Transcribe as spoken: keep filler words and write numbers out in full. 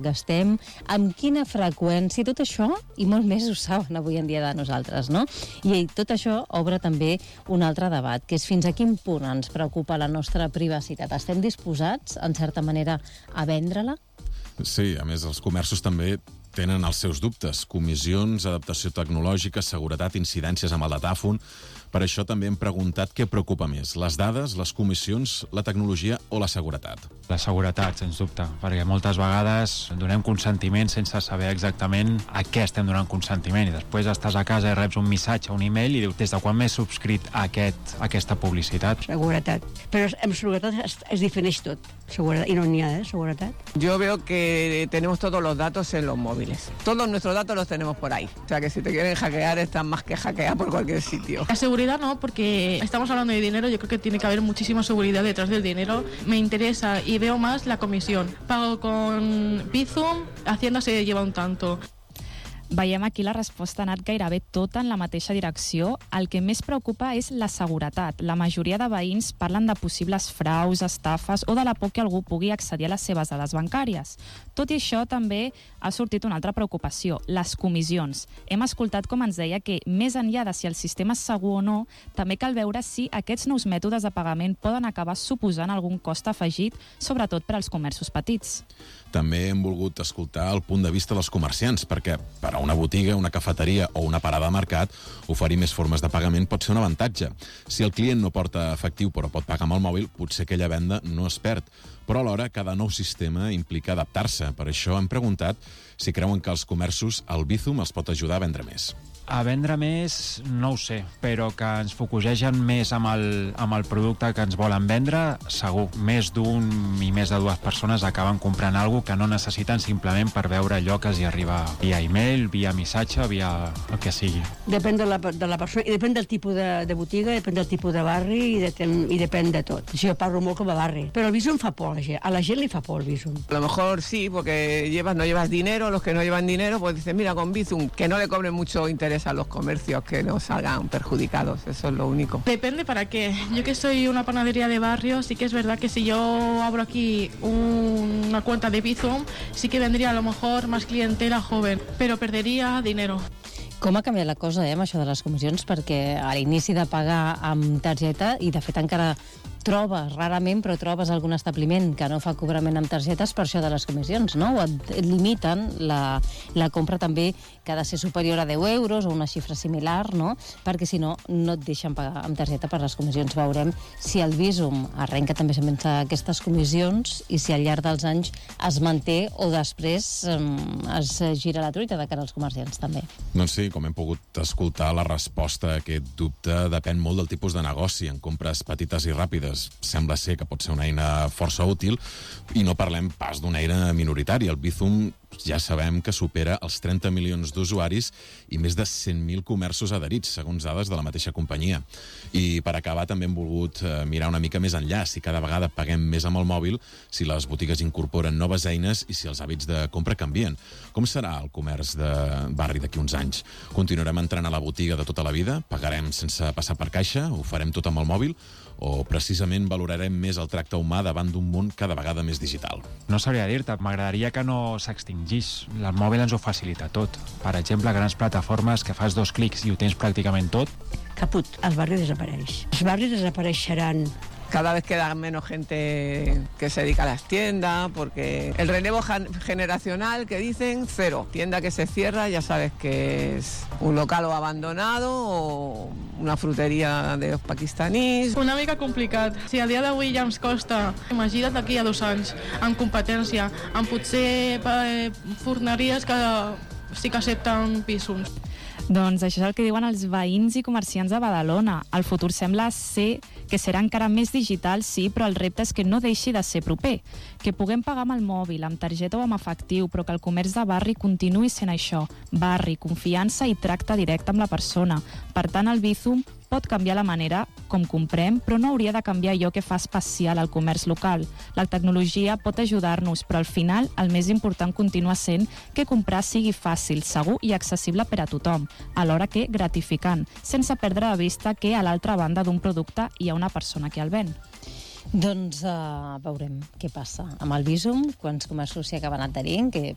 gastem, amb quina freqüència, tot això i molt més ho saben avui en dia de nosaltres, no? I tot això obre també un altre debat, que és fins a quin punt ens preocupa la nostra privacitat. Estem disposats, en certa manera, a vendre-la? Sí, a més, els comerços també tenen els seus dubtes. Comissions, adaptació tecnològica, seguretat, incidències amb el datàfon. Per això també hem preguntat què preocupa més, les dades, les comissions, la tecnologia o la seguretat. La seguretat, sens dubte, perquè moltes vegades donem consentiment sense saber exactament a què estem donant consentiment i després estàs a casa i reps un missatge, un e-mail i dius, des de quan m'he subscrit a, aquest, a aquesta publicitat? Seguretat. Però amb seguretat es, es defineix tot. Seguretat. Y no ni nada, ¿eh? Seguretat. Yo veo que tenemos todos los datos en los móviles. Todos nuestros datos los tenemos por ahí. O sea que si te quieren hackear, están más que hackear por cualquier sitio. La seguridad no, porque estamos hablando de dinero, yo creo que tiene que haber muchísima seguridad detrás del dinero. Me interesa y veo más la comisión. Pago con Bizum, Hacienda se lleva un tanto. Veiem aquí la resposta ha anat gairebé tota en la mateixa direcció. El que més preocupa és la seguretat. La majoria de veïns parlen de possibles fraus, estafes o de la por que algú pugui accedir a les seves dades bancàries. Tot i això, també ha sortit una altra preocupació, les comissions. Hem escoltat com ens deia que, més enllà de si el sistema és segur o no, també cal veure si aquests nous mètodes de pagament poden acabar suposant algun cost afegit, sobretot per als comerços petits. També hem volgut escoltar el punt de vista dels comerciants, perquè per a una botiga, una cafeteria o una parada de mercat, oferir més formes de pagament pot ser un avantatge. Si el client no porta efectiu però pot pagar amb el mòbil, potser aquella venda no es perd. Però alhora, cada nou sistema implica adaptar-se. Per això hem preguntat si creuen que els comerços, el Bizum, els pot ajudar a vendre més. A vendre més, no ho sé, però que ens focusegen més amb el, amb el producte que ens volen vendre, segur. Més d'un i més de dues persones acaben comprant alguna que no necessiten simplement per veure allò que els hi arriba via e-mail, via missatge, via el que sigui. Depèn de la, de la persona, i depèn del tipus de, de botiga, depèn del tipus de barri i, de, i depèn de tot. Jo parlo molt com a barri, però el Bizum fa por a la gent. A la gent li fa por el Bizum. A lo mejor sí, porque llevas, no llevas dinero, los que no llevan dinero, pues dicen, mira, con Bizum, que no le cobren mucho interés a los comercios, que no salgan perjudicados, eso es lo único. Depende para qué. Yo que soy una panadería de barrio, sí que es verdad que si yo abro aquí un, una cuenta de Bizum, sí que vendría a lo mejor más clientela joven, pero perdería dinero. Com ha canviat la cosa, eh, amb això de les comissions? Perquè a l'inici de pagar amb targeta, i de fet encara trobes, rarament, però trobes algun establiment que no fa cobrament amb targetes per això de les comissions, no? O et, et limiten la, la compra també que ha de ser superior a deu euros o una xifra similar, no? Perquè si no, no et deixen pagar amb targeta per les comissions. Veurem si el Bizum arrenca també sense aquestes comissions i si al llarg dels anys es manté o després um, es gira la truita de cara als comerciants també. Doncs sí, com hem pogut escoltar, la resposta a aquest dubte depèn molt del tipus de negoci. En compres petites i ràpides sembla ser que pot ser una eina força útil i no parlem pas d'una eina minoritària. El Bizum ja sabem que supera els trenta milions d'usuaris i més de cent mil comerços adherits, segons dades de la mateixa companyia. I per acabar també hem volgut mirar una mica més enllà, si cada vegada paguem més amb el mòbil, si les botigues incorporen noves eines i si els hàbits de compra canvien. Com serà el comerç de barri d'aquí uns anys? Continuarem entrant a la botiga de tota la vida? Pagarem sense passar per caixa? Ho farem tot amb el mòbil? O precisament valorarem més el tracte humà davant d'un món cada vegada més digital? No sabria dir-te, m'agradaria que no s'extingís. El mòbil ens ho facilita tot. Per exemple, grans plataformes que fas dos clics i ho tens pràcticament tot. Caput, el barri desapareix. Els barris desapareixeran. Cada vez queda menos gente que se dedica a las tiendas, porque el relevo generacional que dicen, cero. Tienda que se cierra, ya sabes que es un local o abandonado o una fruteria de los pakistaníes. Una mica complicat. Si a dia d'avui ja ens costa, imagina't d'aquí a dos anys, amb competència, amb potser eh, forneries que sí que accepten pisos. Doncs això és el que diuen els veïns i comerciants de Badalona. El futur sembla ser que serà encara més digital, sí, però el repte és que no deixi de ser proper. Que puguem pagar amb el mòbil, amb targeta o amb efectiu, però que el comerç de barri continuï sent això. Barri, confiança i tracte directe amb la persona. Per tant, el Bizum pot canviar la manera com comprem, però no hauria de canviar allò que fa especial al comerç local. La tecnologia pot ajudar-nos, però al final el més important continua sent que comprar sigui fàcil, segur i accessible per a tothom, alhora que gratificant, sense perdre de vista que a l'altra banda d'un producte hi ha una persona que el ven. Doncs uh, veurem què passa amb el Bizum, quants comerços s'hi acaben adherint, que